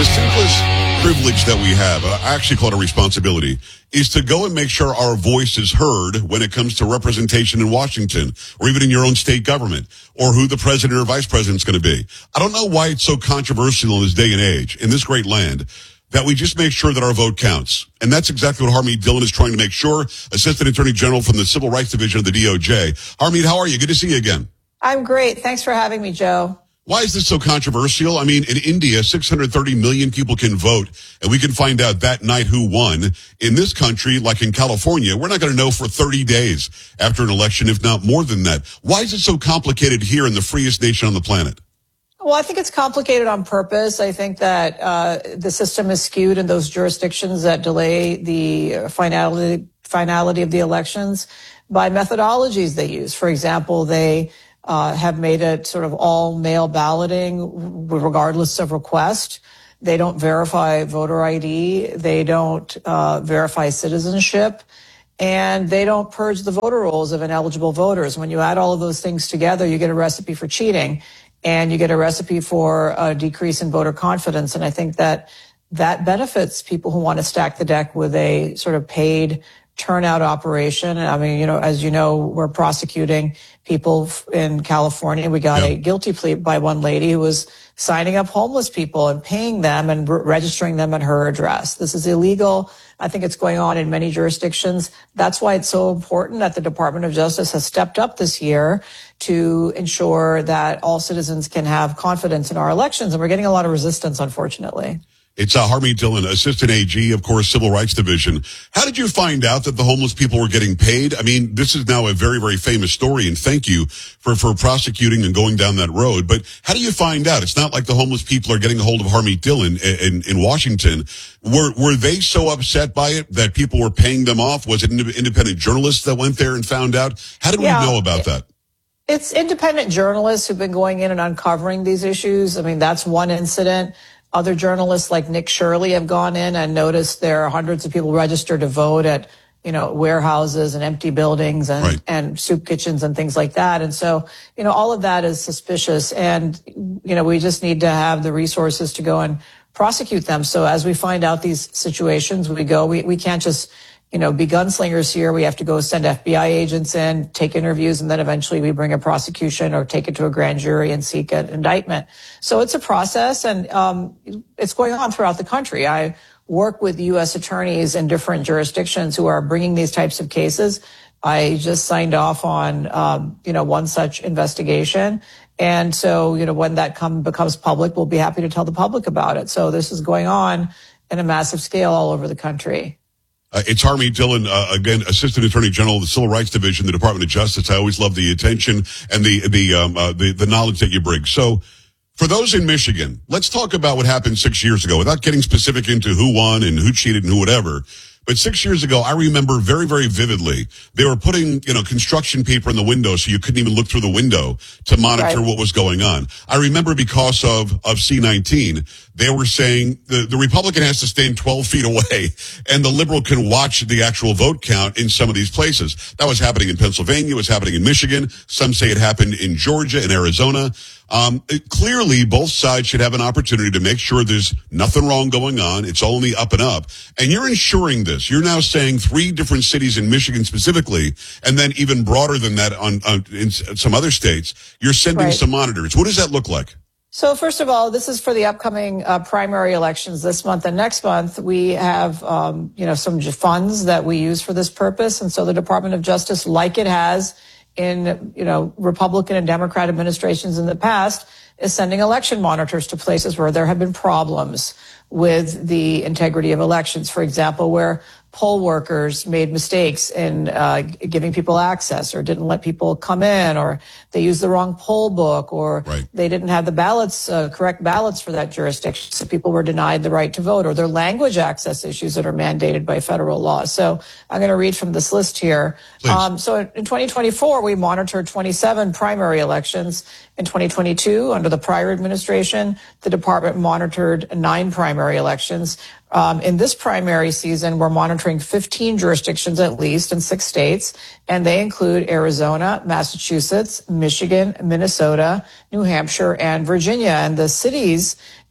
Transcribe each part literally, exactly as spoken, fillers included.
the simplest privilege that we have, I actually call it a responsibility, is to go and make sure our voice is heard when it comes to representation in Washington or even in your own state government or who the president or vice president is going to be. I don't know why it's so controversial in this day and age, in this great land, that we just make sure that our vote counts. And that's exactly what Harmeet Dillon is trying to make sure. Assistant Attorney General from the Civil Rights Division of the D O J. Harmeet, how are you? Good to see you again. I'm great. Thanks for having me, Joe. Why is this so controversial? I mean, in India, six hundred thirty million people can vote, and we can find out that night who won. In this country, like in California, we're not going to know for thirty days after an election, if not more than that. Why is it so complicated here in the freest nation on the planet? Well, I think it's complicated on purpose. I think that uh, the system is skewed in those jurisdictions that delay the finality, finality of the elections by methodologies they use. For example, they Uh, have made it sort of all mail balloting regardless of request. They don't verify voter I D. They don't uh, verify citizenship. And they don't purge the voter rolls of ineligible voters. When you add all of those things together, you get a recipe for cheating and you get a recipe for a decrease in voter confidence. And I think that that benefits people who want to stack the deck with a sort of paid turnout operation. I mean, you know, as you know, we're prosecuting people in California. We got yeah. a guilty plea by one lady who was signing up homeless people and paying them and re- registering them at her address. This is illegal. I think it's going on in many jurisdictions. That's why it's so important that the Department of Justice has stepped up this year to ensure that all citizens can have confidence in our elections. And we're getting a lot of resistance, unfortunately. It's uh, Harmeet Dillon, Assistant A G, of course, Civil Rights Division. How did you find out that the homeless people were getting paid? I mean, this is now a very, very famous story, and thank you for, for prosecuting and going down that road. But how do you find out? It's not like the homeless people are getting a hold of Harmeet Dillon in, in, in Washington. Were were they so upset by it that people were paying them off? Was it independent journalists that went there and found out? How did we yeah. know about that? It's independent journalists who've been going in and uncovering these issues. I mean, that's one incident. Other journalists like Nick Shirley have gone in and noticed there are hundreds of people registered to vote at, you know, warehouses and empty buildings and, right. and soup kitchens and things like that. And so, you know, all of that is suspicious. And, you know, we just need to have the resources to go and prosecute them. So as we find out these situations, we go, we, we can't just, you know, be gunslingers here. We have to go send F B I agents in, take interviews, and then eventually we bring a prosecution or take it to a grand jury and seek an indictment. So it's a process, and um, it's going on throughout the country. I work with U S attorneys in different jurisdictions who are bringing these types of cases. I just signed off on, um, you know, one such investigation. And so, you know, when that come, becomes public, we'll be happy to tell the public about it. So this is going on in a massive scale all over the country. Uh, it's Harmeet Dillon, uh, again, Assistant Attorney General of the Civil Rights Division, the Department of Justice. I always love the attention and the the um, uh, the, the knowledge that you bring. So, for those in Michigan, let's talk about what happened six years ago, without getting specific into who won and who cheated and who whatever. But six years ago, I remember very, very vividly, they were putting, you know, construction paper in the window so you couldn't even look through the window to monitor right. what was going on. I remember because of, of C nineteen, they were saying the, the Republican has to stand twelve feet away and the liberal can watch the actual vote count in some of these places. That was happening in Pennsylvania. It was happening in Michigan. Some say it happened in Georgia and Arizona. Um, it, clearly, both sides should have an opportunity to make sure there's nothing wrong going on. It's only up and up. And you're ensuring this. You're now saying three different cities in Michigan specifically, and then even broader than that on, on in some other states. You're sending right. some monitors. What does that look like? So first of all, this is for the upcoming uh, primary elections this month and next month. We have, um, you know, some funds that we use for this purpose. And so the Department of Justice, like it has in, you know, Republican and Democrat administrations in the past, is sending election monitors to places where there have been problems with the integrity of elections. For example, where poll workers made mistakes in uh, giving people access or didn't let people come in, or they used the wrong poll book, or right. they didn't have the ballots, uh, correct ballots for that jurisdiction. So people were denied the right to vote, or their language access issues that are mandated by federal law. So I'm going to read from this list here. Um, so in twenty twenty-four, we monitored twenty-seven primary elections. In twenty twenty-two, under the prior administration, the department monitored nine primary elections. Um, in this primary season, we're monitoring fifteen jurisdictions at least in six states, and they include Arizona, Massachusetts, Michigan, Minnesota, New Hampshire, and Virginia. And the cities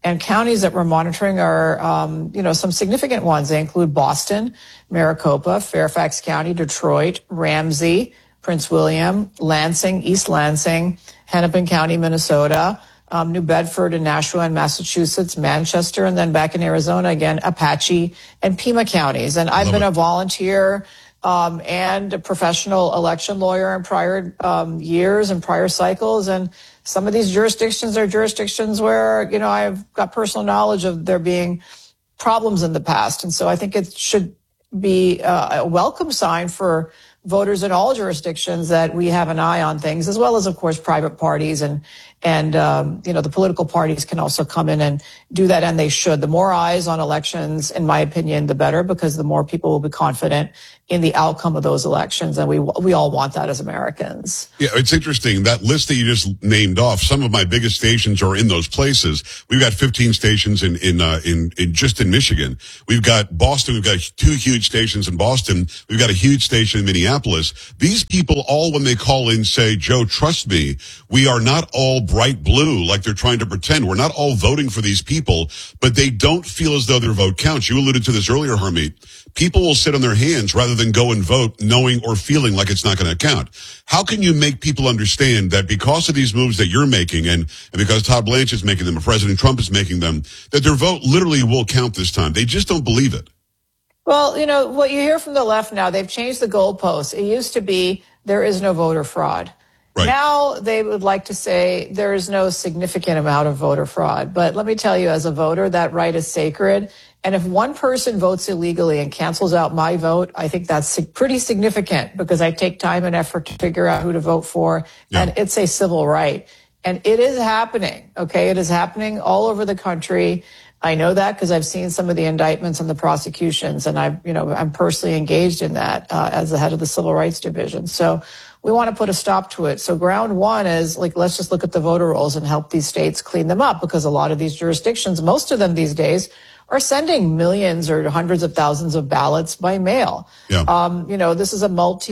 And counties that we're monitoring are, um, you know, some significant ones. They include Boston, Maricopa, Fairfax County, Detroit, Ramsey, Prince William, Lansing, East Lansing, Hennepin County, Minnesota, um, New Bedford and Nashua in Massachusetts, Manchester, and then back in Arizona again, Apache and Pima counties. And I've been a volunteer um, and a professional election lawyer in prior um, years and prior cycles. And some of these jurisdictions are jurisdictions where, you know, I've got personal knowledge of there being problems in the past. And so I think it should be uh, a welcome sign for voters in all jurisdictions that we have an eye on things, as well as, of course, private parties and, and um, you know, the political parties can also come in and do that, and they should. The more eyes on elections, in my opinion, the better, because the more people will be confident in the outcome of those elections, and we we all want that as Americans. Yeah, it's interesting, that list that you just named off. Some of my biggest stations are in those places. We've got fifteen stations in in uh, in, in just in Michigan. We've got Boston. We've got two huge stations in Boston. We've got a huge station in Minneapolis. These people all, when they call in, say, "Joe, trust me, we are not all bright blue like they're trying to pretend. We're not all voting for these people," but they don't feel as though their vote counts. You alluded to this earlier, Harmeet. People will sit on their hands rather than go and vote knowing or feeling like it's not going to count. How can you make people understand that because of these moves that you're making, and, and because Todd Blanche is making them, and President Trump is making them, that their vote literally will count this time? They just don't believe it. Well, you know, what you hear from the left now, they've changed the goalposts. It used to be there is no voter fraud. Right. Now they would like to say there is no significant amount of voter fraud. But let me tell you, as a voter, that right is sacred. And if one person votes illegally and cancels out my vote, I think that's pretty significant, because I take time and effort to figure out who to vote for. Yeah. And it's a civil right. And it is happening. Okay. It is happening all over the country. I know that because I've seen some of the indictments and the prosecutions, and I've, you know, I'm personally engaged in that uh, as the head of the Civil Rights Division. So we want to put a stop to it. So ground one is, like, let's just look at the voter rolls and help these states clean them up, because a lot of these jurisdictions, most of them these days, are sending millions or hundreds of thousands of ballots by mail. Yeah. Um, you know, this is a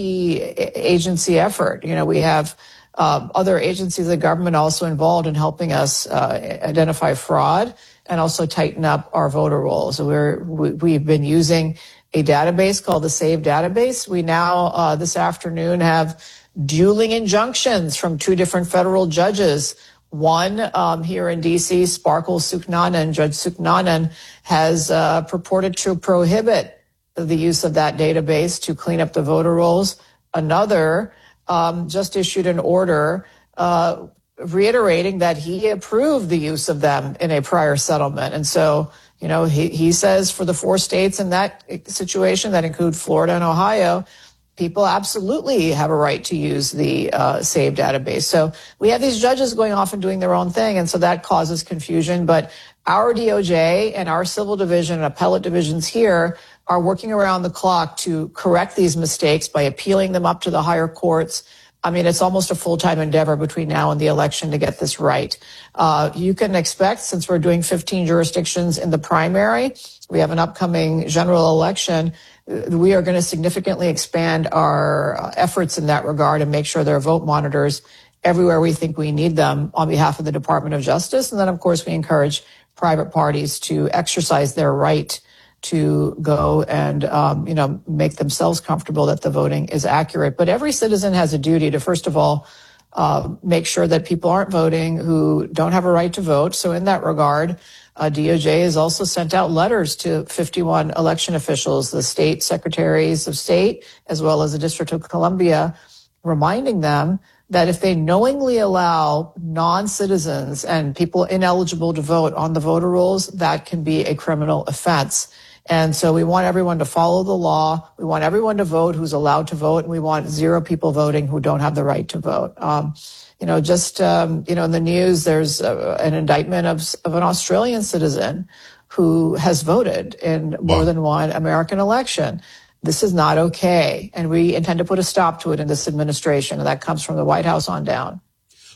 multi-agency effort. You know, we have uh, other agencies of the government also involved in helping us uh, identify fraud and also tighten up our voter rolls. We're, we, we've been using a database called the SAVE database. We now, uh, this afternoon, have dueling injunctions from two different federal judges. One um, here in D C, Sparkle Suknanan, Judge Suknanan, has uh, purported to prohibit the use of that database to clean up the voter rolls. Another um, just issued an order uh, reiterating that he approved the use of them in a prior settlement. And so, you know, he, he says for the four states in that situation that include Florida and Ohio, people absolutely have a right to use the uh, SAVE database. So we have these judges going off and doing their own thing, and so that causes confusion. But our D O J and our civil division and appellate divisions here are working around the clock to correct these mistakes by appealing them up to the higher courts. I mean, it's almost a full-time endeavor between now and the election to get this right. Uh, you can expect, since we're doing fifteen jurisdictions in the primary, we have an upcoming general election, we are going to significantly expand our efforts in that regard and make sure there are vote monitors everywhere we think we need them on behalf of the Department of Justice. And then, of course, we encourage private parties to exercise their right to go and, um, you know, make themselves comfortable that the voting is accurate. But every citizen has a duty to, first of all, uh, make sure that people aren't voting who don't have a right to vote. So in that regard, uh, D O J has also sent out letters to fifty-one election officials, the state secretaries of state, as well as the District of Columbia, reminding them that if they knowingly allow non-citizens and people ineligible to vote on the voter rolls, that can be a criminal offense. And so we want everyone to follow the law. We want everyone to vote who's allowed to vote. And we want zero people voting who don't have the right to vote. Um, you know, just, um, you know, in the news, there's a, an indictment of, of an Australian citizen who has voted in more wow. than one American election. This is not okay. And we intend to put a stop to it in this administration. And that comes from the White House on down.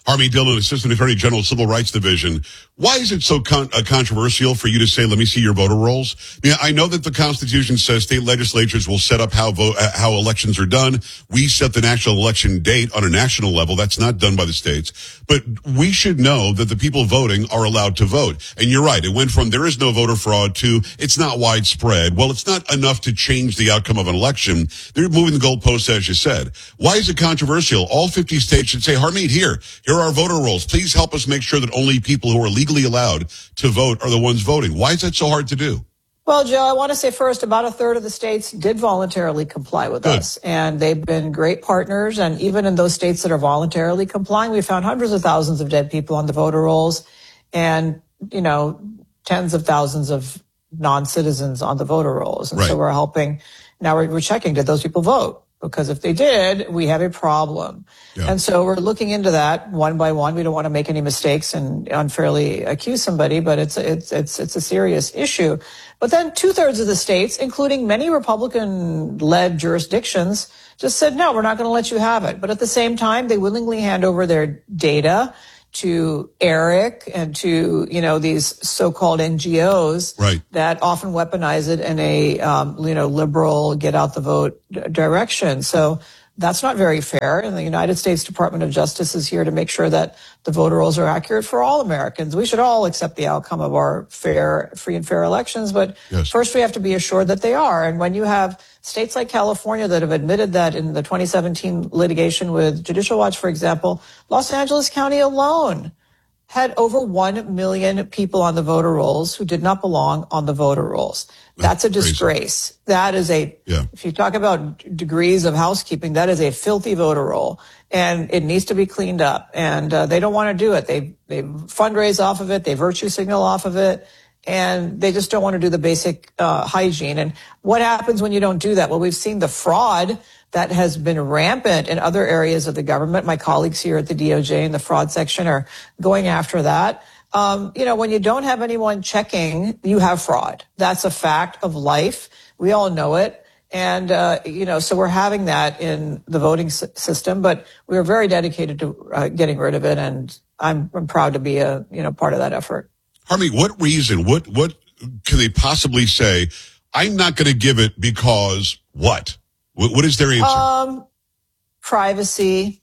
Harmy Dillon, Assistant Attorney General, Civil Rights Division. Why is it so con- uh, controversial for you to say, let me see your voter rolls? I mean, I know that the Constitution says state legislatures will set up how vote, uh, how elections are done. We set the national election date on a national level. That's not done by the states. But we should know that the people voting are allowed to vote. And you're right. It went from there is no voter fraud to it's not widespread. Well, it's not enough to change the outcome of an election. They're moving the goalposts, as you said. Why is it controversial? All fifty states should say, Harmeet, here, here are our voter rolls. Please help us make sure that only people who are legally allowed to vote are the ones voting. Why is that so hard to do? Well, Joe, I want to say first, about a third of the states did voluntarily comply with Good. us, and they've been great partners. And even in those states that are voluntarily complying, we found hundreds of thousands of dead people on the voter rolls and, you know, tens of thousands of non-citizens on the voter rolls. And right. so we're helping. Now we're, we're checking, did those people vote? Because if they did, we have a problem. Yeah. And so we're looking into that one by one. We don't want to make any mistakes and unfairly accuse somebody, but it's it's it's it's a serious issue. But then two thirds of the states, including many Republican-led jurisdictions, just said, no, we're not going to let you have it. But at the same time, they willingly hand over their data to ERIC and to, you know, these so-called N G Os right. that often weaponize it in a, um, you know, liberal get out the vote d- direction. So that's not very fair. And the United States Department of Justice is here to make sure that the voter rolls are accurate for all Americans. We should all accept the outcome of our fair, free and fair elections. But yes. first we have to be assured that they are. And when you have states like California that have admitted that in the twenty seventeen litigation with Judicial Watch, for example, Los Angeles County alone had over one million people on the voter rolls who did not belong on the voter rolls. That's a disgrace. Crazy. That is a, yeah. if you talk about d- degrees of housekeeping, that is a filthy voter roll, and it needs to be cleaned up. And uh, they don't want to do it. They they fundraise off of it. They virtue signal off of it. And they just don't want to do the basic uh, hygiene. And what happens when you don't do that? Well, we've seen the fraud that has been rampant in other areas of the government. My colleagues here at the D O J in the fraud section are going after that. Um, you know, when you don't have anyone checking, you have fraud. That's a fact of life. We all know it. And, uh, you know, so we're having that in the voting s- system, but we are very dedicated to uh, getting rid of it. And I'm, I'm proud to be a, you know, part of that effort. Harmy, what reason, what, what can they possibly say? I'm not going to give it because what? what? What is their answer? Um, privacy.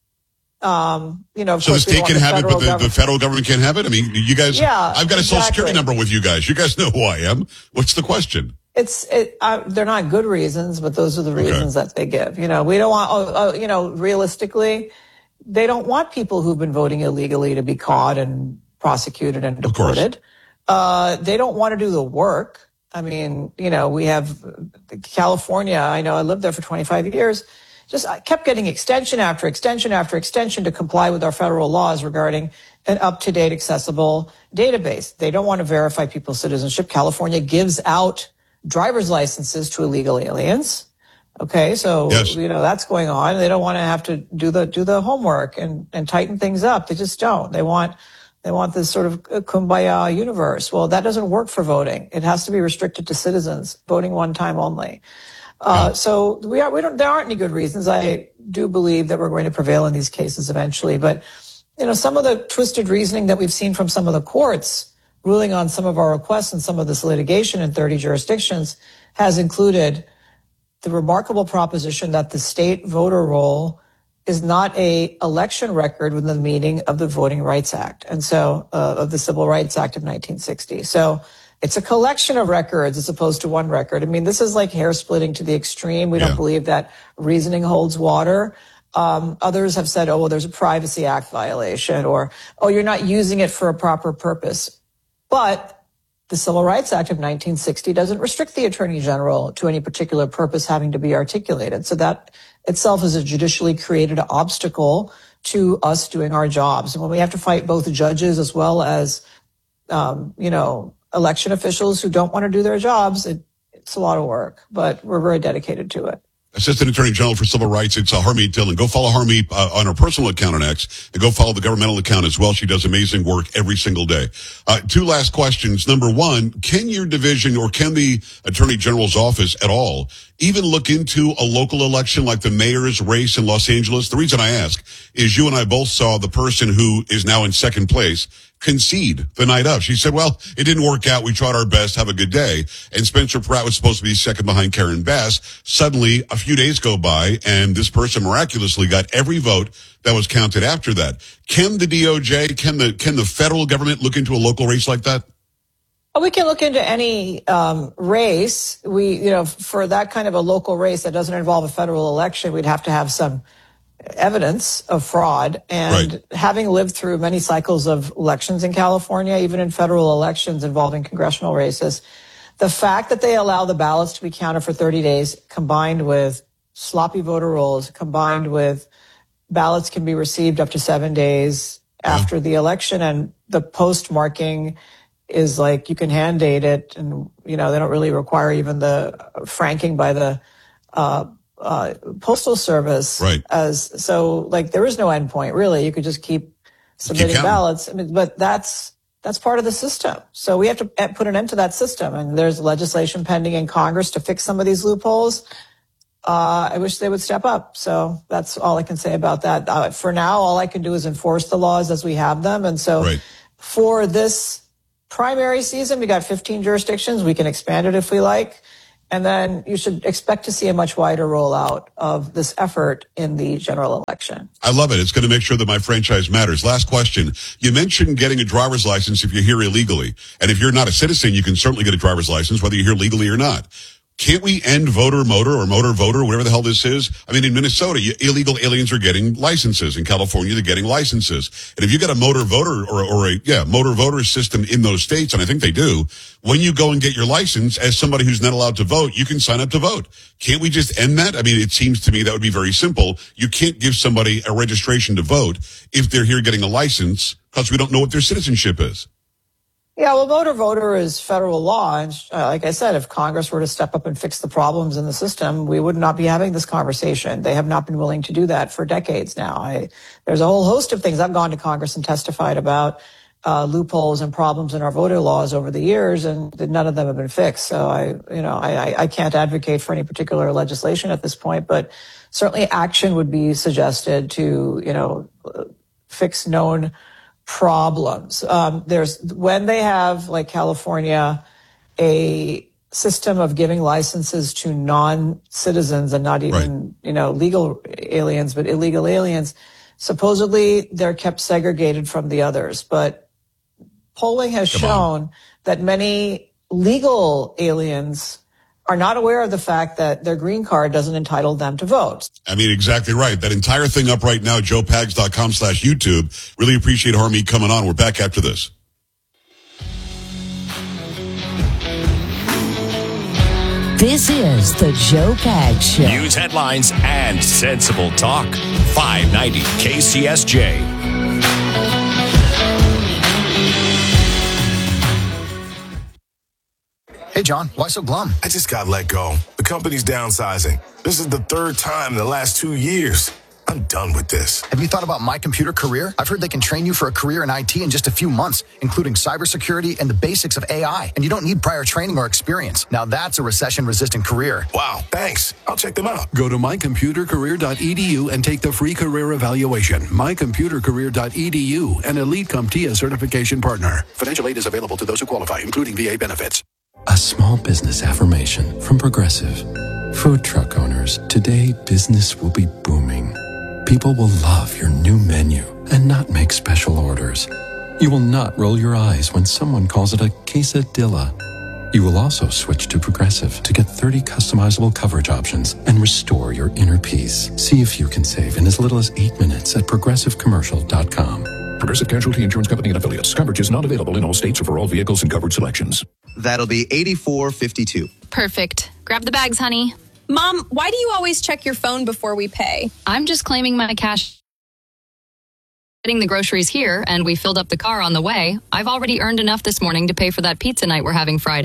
Um, you know, of so the course state can have it, but the, government. the federal government can't have it? I mean, you guys, yeah, I've got a exactly. social security number with you guys. You guys know who I am. What's the question? It's, it, uh, they're not good reasons, but those are the reasons okay. that they give. You know, we don't want, oh, oh, you know, realistically, they don't want people who've been voting illegally to be caught and prosecuted and deported. Uh, they don't want to do the work. I mean, you know, we have California. I know I lived there for twenty-five years. Just I kept getting extension after extension after extension to comply with our federal laws regarding an up-to-date, accessible database. They don't want to verify people's citizenship. California gives out driver's licenses to illegal aliens. Okay, so yes. you know that's going on. They don't want to have to do the do the homework and and tighten things up. They just don't. They want they want this sort of kumbaya universe. Well, that doesn't work for voting. It has to be restricted to citizens voting one time only. Uh, so we are, we don't, there aren't any good reasons. I do believe that we're going to prevail in these cases eventually. But, you know, some of the twisted reasoning that we've seen from some of the courts ruling on some of our requests and some of this litigation in thirty jurisdictions has included the remarkable proposition that the state voter roll is not a election record within the meaning of the Voting Rights Act. And so, uh, of the Civil Rights Act of nineteen sixty. So, it's a collection of records as opposed to one record. I mean, this is like hair splitting to the extreme. We yeah. don't believe that reasoning holds water. Um, others have said, oh, well, there's a Privacy Act violation, or, oh, you're not using it for a proper purpose. But the Civil Rights Act of nineteen sixty doesn't restrict the Attorney General to any particular purpose having to be articulated. So that itself is a judicially created obstacle to us doing our jobs. And when we have to fight both judges as well as, um, you know, election officials who don't want to do their jobs, it, it's a lot of work, but we're very dedicated to it. Assistant Attorney General for Civil Rights. It's uh, Harmeet Dillon. Go follow Harmeet uh, on her personal account on X, and go follow the governmental account as well. She does amazing work every single day. Uh, two last questions. Number one, can your division or can the Attorney General's office at all even look into a local election like the mayor's race in Los Angeles? The reason I ask is you and I both saw the person who is now in second place concede the night of. She said, well, it didn't work out. We tried our best. Have a good day. And Spencer Pratt was supposed to be second behind Karen Bass. Suddenly, a few days go by, and this person miraculously got every vote that was counted after that. Can the D O J, can the can the federal government look into a local race like that? Well, we can look into any um, race. We, you know, for that kind of a local race that doesn't involve a federal election, we'd have to have some evidence of fraud. And right. having lived through many cycles of elections in California, even in federal elections involving congressional races, the fact that they allow the ballots to be counted for thirty days, combined with sloppy voter rolls, combined with ballots can be received up to seven days yeah. after the election, and the postmarking is like you can hand date it, and you know they don't really require even the franking by the uh, uh, postal service. Right. As so, like there is no endpoint really. You could just keep submitting keep ballots. I mean, but that's that's part of the system. So we have to put an end to that system. And there's legislation pending in Congress to fix some of these loopholes. Uh, I wish they would step up. So that's all I can say about that. Uh, for now, all I can do is enforce the laws as we have them. And so right. for this primary season, we got fifteen jurisdictions. We can expand it if we like. And then you should expect to see a much wider rollout of this effort in the general election. I love it. It's going to make sure that my franchise matters. Last question. You mentioned getting a driver's license if you're here illegally. And if you're not a citizen, you can certainly get a driver's license, whether you're here legally or not. Can't we end voter motor or motor voter, whatever the hell this is? I mean, in Minnesota, you, illegal aliens are getting licenses. In California, they're getting licenses. And if you got a motor voter or, or a, yeah, motor voter system in those states, and I think they do, when you go and get your license as somebody who's not allowed to vote, you can sign up to vote. Can't we just end that? I mean, it seems to me that would be very simple. You can't give somebody a registration to vote if they're here getting a license because we don't know what their citizenship is. Yeah, well, motor voter is federal law. And uh, like I said, if Congress were to step up and fix the problems in the system, we would not be having this conversation. They have not been willing to do that for decades now. I, there's a whole host of things. I've gone to Congress and testified about uh, loopholes and problems in our voter laws over the years, and none of them have been fixed. So I, you know, I, I can't advocate for any particular legislation at this point, but certainly action would be suggested to, you know, fix known problems. Um, there's when they have, like California, a system of giving licenses to non-citizens and not even, right. you know, legal aliens, but illegal aliens. Supposedly, they're kept segregated from the others. But polling has Come shown on. that many legal aliens are not aware of the fact that their green card doesn't entitle them to vote. I mean, exactly right. That entire thing up right now, joe pags dot com slash YouTube. Really appreciate Harmeet coming on. We're back after this. This is the Joe Pags Show. News headlines and sensible talk. five ninety K C S J. Hey, John, why so glum? I just got let go. The company's downsizing. This is the third time in the last two years. I'm done with this. Have you thought about My Computer Career? I've heard they can train you for a career in I T in just a few months, including cybersecurity and the basics of A I. And you don't need prior training or experience. Now that's a recession-resistant career. Wow, thanks. I'll check them out. Go to my computer career dot e d u and take the free career evaluation. my computer career dot e d u, an Elite CompTIA certification partner. Financial aid is available to those who qualify, including V A benefits. A small business affirmation from Progressive. Food truck owners, today business will be booming. People will love your new menu and not make special orders. You will not roll your eyes when someone calls it a quesadilla. You will also switch to Progressive to get thirty customizable coverage options and restore your inner peace. See if you can save in as little as eight minutes at progressive commercial dot com. Progressive Casualty Insurance Company and Affiliates. Coverage is not available in all states or for all vehicles and coverage selections. That'll be eighty-four fifty-two. Perfect. Grab the bags, honey. Mom, why do you always check your phone before we pay? I'm just claiming my cash. Getting the groceries here, and we filled up the car on the way. I've already earned enough this morning to pay for that pizza night we're having Friday.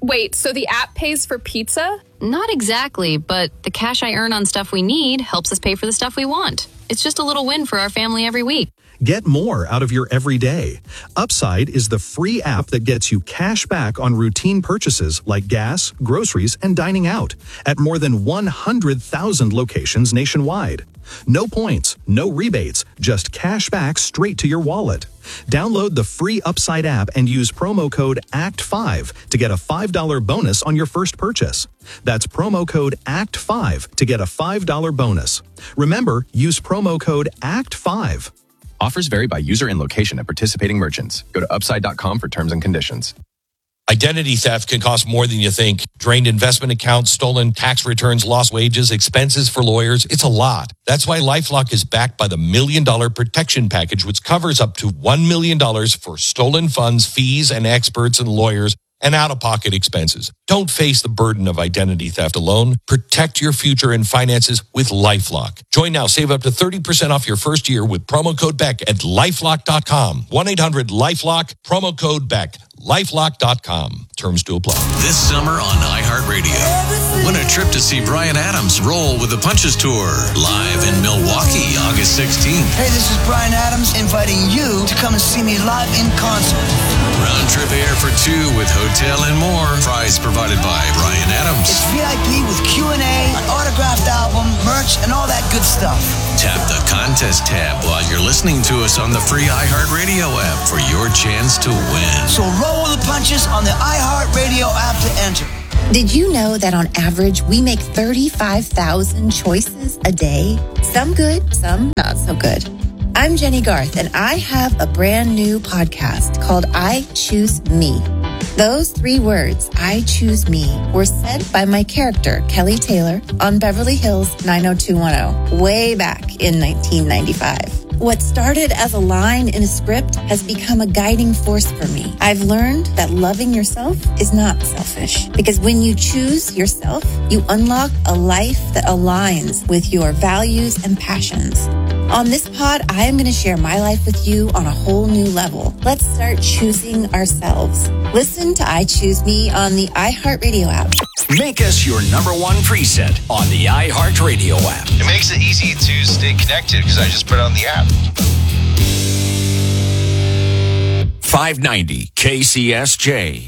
Wait, so the app pays for pizza? Not exactly, but the cash I earn on stuff we need helps us pay for the stuff we want. It's just a little win for our family every week. Get more out of your everyday. Upside is the free app that gets you cash back on routine purchases like gas, groceries, and dining out at more than one hundred thousand locations nationwide. No points, no rebates, just cash back straight to your wallet. Download the free Upside app and use promo code A C T five to get a five dollars bonus on your first purchase. That's promo code A C T five to get a five dollars bonus. Remember, use promo code A C T five. Offers vary by user and location at participating merchants. Go to upside dot com for terms and conditions. Identity theft can cost more than you think. Drained investment accounts, stolen tax returns, lost wages, expenses for lawyers. It's a lot. That's why LifeLock is backed by the Million Dollar Protection Package, which covers up to one million dollars for stolen funds, fees, and experts and lawyers, and out-of-pocket expenses. Don't face the burden of identity theft alone. Protect your future and finances with LifeLock. Join now. Save up to thirty percent off your first year with promo code Beck at lifelock dot com. one eight hundred LifeLock, promo code Beck. lifelock dot com. Terms to apply. This summer on iHeartRadio, win a trip to see Bryan Adams roll with the Punches Tour live in Milwaukee, August sixteenth. Hey, this is Bryan Adams inviting you to come and see me live in concert. Round trip air for two with hotel and more. Prize provided by Bryan Adams. It's V I P with Q and A, an autographed album, merch, and all that good stuff. Tap the contest tab while you're listening to us on the free iHeartRadio app for your chance to win. So roll with the punches on the iHeartRadio app to enter. Did you know that on average, we make thirty-five thousand choices a day? Some good, some not so good. I'm Jenny Garth, and I have a brand new podcast called I Choose Me. Those three words, I choose me, were said by my character, Kelly Taylor, on Beverly Hills nine oh two one oh, way back in nineteen ninety-five. What started as a line in a script has become a guiding force for me. I've learned that loving yourself is not selfish, because when you choose yourself, you unlock a life that aligns with your values and passions. On this pod, I am going to share my life with you on a whole new level. Let's start choosing ourselves. Listen to I Choose Me on the iHeartRadio app. Make us your number one preset on the iHeartRadio app. It makes it easy to stay connected because I just put it on the app. five ninety K C S J.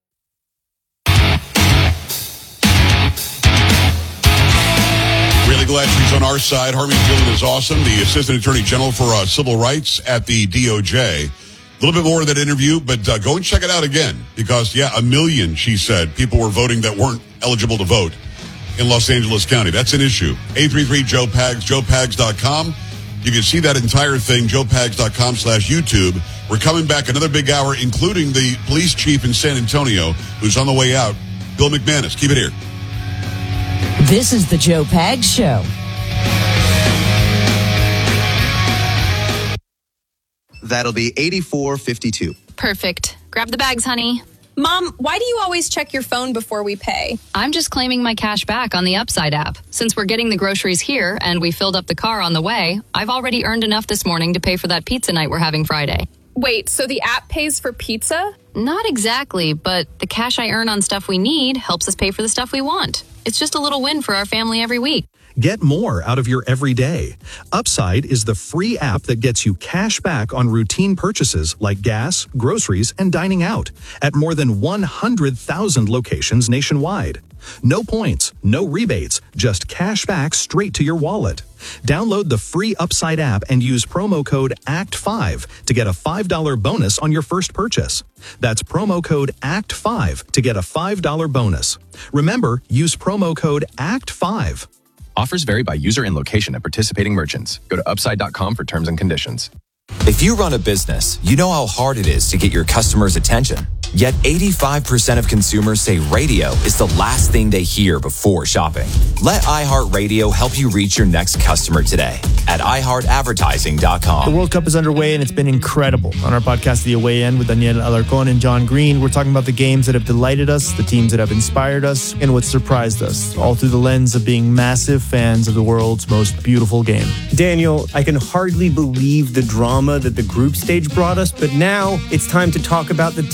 Really glad she's on our side. Harvey Gillen is awesome, the Assistant Attorney General for uh, Civil Rights at the D O J. A little bit more of that interview, but uh, go and check it out again because, yeah, a million, she said, people were voting that weren't eligible to vote in Los Angeles County. That's an issue. eight three three Joe Pags, joe pags dot com. You can see that entire thing, joe pags dot com slash YouTube. We're coming back another big hour, including the police chief in San Antonio, who's on the way out, Bill McManus. Keep it here. This is the Joe Pags Show. That'll be eighty-four fifty-two. Perfect. Grab the bags, honey. Mom, why do you always check your phone before we pay? I'm just claiming my cash back on the Upside app. Since we're getting the groceries here and we filled up the car on the way, I've already earned enough this morning to pay for that pizza night we're having Friday. Wait, so the app pays for pizza? Not exactly, but the cash I earn on stuff we need helps us pay for the stuff we want. It's just a little win for our family every week. Get more out of your everyday. Upside is the free app that gets you cash back on routine purchases like gas, groceries, and dining out at more than one hundred thousand locations nationwide. No points, no rebates, just cash back straight to your wallet. Download the free Upside app and use promo code A C T five to get a five dollars bonus on your first purchase. That's promo code A C T five to get a five dollars bonus. Remember, use promo code A C T five. Offers vary by user and location at participating merchants. Go to upside dot com for terms and conditions. If you run a business, you know how hard it is to get your customers' attention. Yet eighty-five percent of consumers say radio is the last thing they hear before shopping. Let iHeartRadio help you reach your next customer today at i heart advertising dot com. The World Cup is underway and it's been incredible. On our podcast, The Away End, with Daniel Alarcon and John Green, we're talking about the games that have delighted us, the teams that have inspired us, and what surprised us, all through the lens of being massive fans of the world's most beautiful game. Daniel, I can hardly believe the drama that the group stage brought us, but now it's time to talk about the teams that are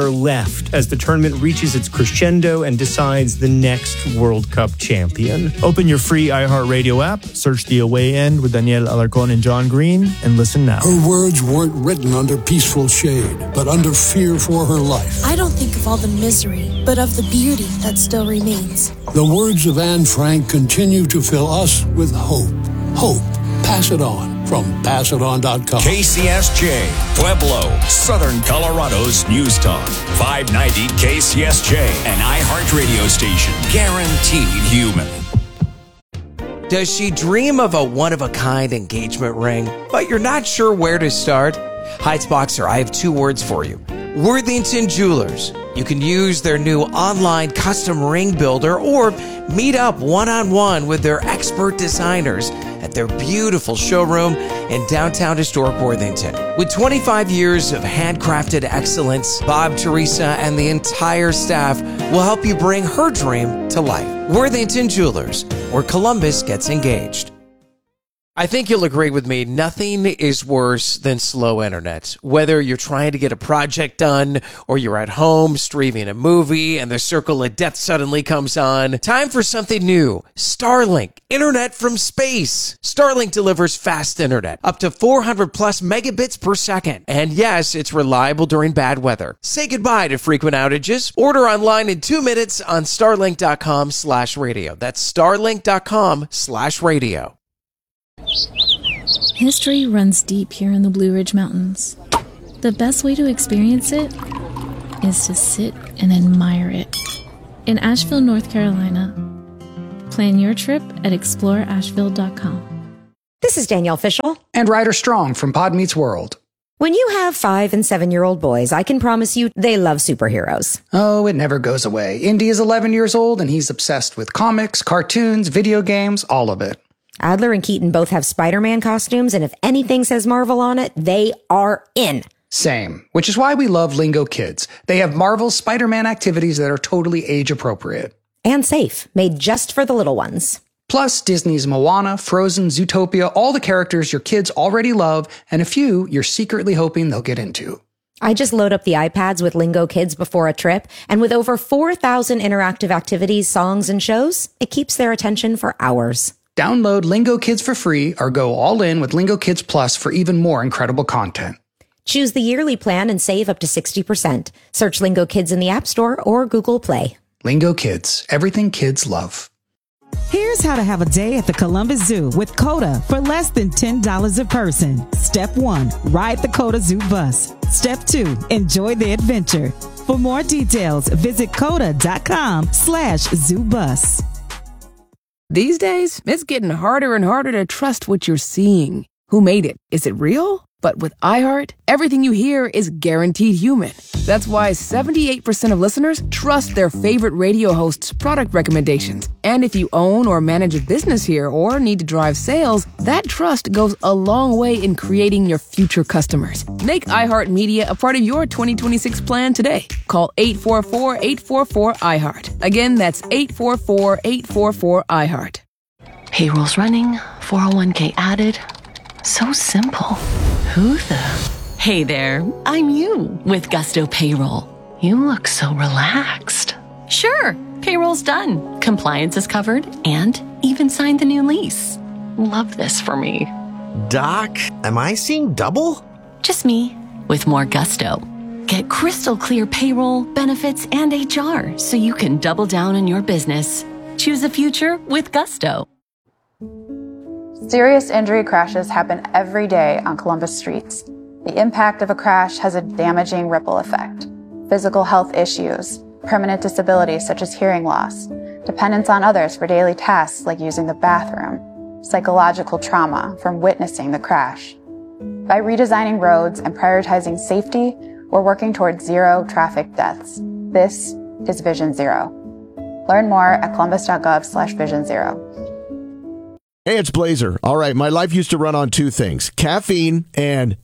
matter left as the tournament reaches its crescendo and decides the next World Cup champion. Open your free iHeartRadio app, search The Away End with Danielle Alarcon and John Green, and listen now. Her words weren't written under peaceful shade, but under fear for her life. I don't think of all the misery, but of the beauty that still remains. The words of Anne Frank continue to fill us with hope. Hope. Pass it on from pass it on dot com. K C S J, Pueblo, Southern Colorado's News Talk. five ninety K C S J, an iHeart radio station. Guaranteed human. Does she dream of a one-of-a-kind engagement ring, but you're not sure where to start? Heights Boxer, I have two words for you. Worthington Jewelers. You can use their new online custom ring builder or meet up one-on-one with their expert designers at their beautiful showroom in downtown historic Worthington. With twenty-five years of handcrafted excellence, Bob, Teresa, and the entire staff will help you bring her dream to life. Worthington Jewelers, where Columbus gets engaged. I think you'll agree with me, nothing is worse than slow internet. Whether you're trying to get a project done or you're at home streaming a movie and the circle of death suddenly comes on, time for something new. Starlink, internet from space. Starlink delivers fast internet, up to four hundred plus megabits per second. And yes, it's reliable during bad weather. Say goodbye to frequent outages. Order online in two minutes on starlink.com slash radio. That's starlink.com slash radio. History runs deep here in the Blue Ridge Mountains. The best way to experience it is to sit and admire it. In Asheville, North Carolina. Plan your trip at explore asheville dot com. This is Danielle Fishel. And Ryder Strong from Pod Meets World. When you have five and seven-year-old boys, I can promise you they love superheroes. Oh, it never goes away. Indy is eleven years old and he's obsessed with comics, cartoons, video games, all of it. Adler and Keaton both have Spider-Man costumes, and if anything says Marvel on it, they are in. Same, which is why we love Lingo Kids. They have Marvel's Spider-Man activities that are totally age-appropriate. And safe, made just for the little ones. Plus, Disney's Moana, Frozen, Zootopia, all the characters your kids already love, and a few you're secretly hoping they'll get into. I just load up the iPads with Lingo Kids before a trip, and with over four thousand interactive activities, songs, and shows, it keeps their attention for hours. Download Lingo Kids for free or go all in with Lingo Kids Plus for even more incredible content. Choose the yearly plan and save up to sixty percent. Search Lingo Kids in the App Store or Google Play. Lingo Kids, everything kids love. Here's how to have a day at the Columbus Zoo with CODA for less than ten dollars a person. Step one, ride the CODA Zoo bus. Step two, enjoy the adventure. For more details, visit coda.com slash zoo bus. These days, it's getting harder and harder to trust what you're seeing. Who made it? Is it real? But with iHeart, everything you hear is guaranteed human. That's why seventy-eight percent of listeners trust their favorite radio hosts' product recommendations. And if you own or manage a business here or need to drive sales, that trust goes a long way in creating your future customers. Make iHeartMedia a part of your twenty twenty-six plan today. Call eight four four, eight four four, iHeart. Again, that's eight four four, eight four four, iHeart. Payroll's running, four oh one k added. So simple. Who the? Hey there, I'm you with Gusto Payroll. You look so relaxed. Sure, payroll's done. Compliance is covered and even signed the new lease. Love this for me. Doc, am I seeing double? Just me with more gusto. Get crystal clear payroll, benefits, and H R so you can double down on your business. Choose a future with Gusto. Serious injury crashes happen every day on Columbus streets. The impact of a crash has a damaging ripple effect. Physical health issues, permanent disabilities such as hearing loss, dependence on others for daily tasks like using the bathroom, psychological trauma from witnessing the crash. By redesigning roads and prioritizing safety, we're working towards zero traffic deaths. This is Vision Zero. Learn more at columbus.gov slash vision zero. Hey, it's Blazer. All right, my life used to run on two things, caffeine and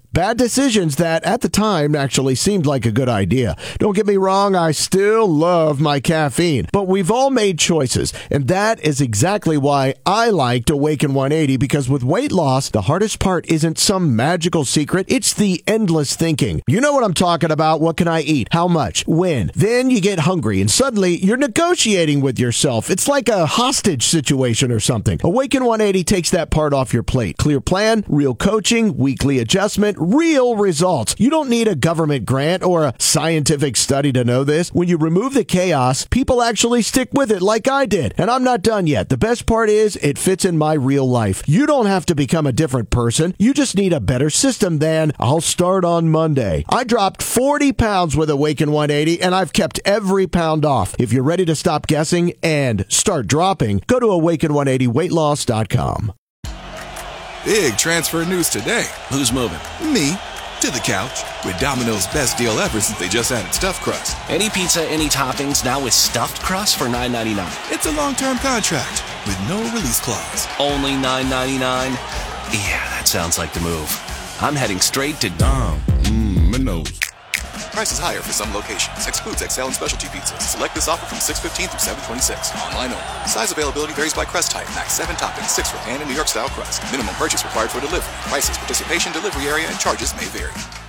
Bad decisions that, at the time, actually seemed like a good idea. Don't get me wrong, I still love my caffeine, but we've all made choices, and that is exactly why I liked Awaken one eighty, because with weight loss, the hardest part isn't some magical secret, it's the endless thinking. You know what I'm talking about. What can I eat? How much? When? Then you get hungry, and suddenly you're negotiating with yourself. It's like a hostage situation or something. Awaken one eighty takes that part off your plate. Clear plan, real coaching, weekly adjustment, real results. You don't need a government grant or a scientific study to know this. When you remove the chaos, people actually stick with it like I did. And I'm not done yet. The best part is it fits in my real life. You don't have to become a different person. You just need a better system than I'll start on Monday. I dropped forty pounds with Awaken one eighty, and I've kept every pound off. If you're ready to stop guessing and start dropping, go to awaken one eighty weight loss dot com. Big transfer news today. Who's moving? Me. To the couch. With Domino's best deal ever since they just added stuffed crust. Any pizza, any toppings, now with stuffed crust for nine ninety-nine. It's a long-term contract with no release clause. Only nine ninety-nine? Yeah, that sounds like the move. I'm heading straight to Dom. Mmm, Minos. Price is higher for some locations. Excludes X L and specialty pizzas. Select this offer from six fifteen through seven twenty-six. Online only. Size availability varies by crust type. Max seven toppings, six for pan and New York style crust. Minimum purchase required for delivery. Prices, participation, delivery area, and charges may vary.